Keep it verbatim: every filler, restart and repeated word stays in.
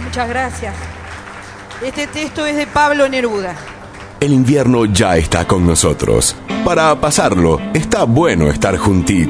Muchas gracias. Este texto es de Pablo Neruda. El invierno ya está con nosotros. Para pasarlo, está bueno estar juntitos.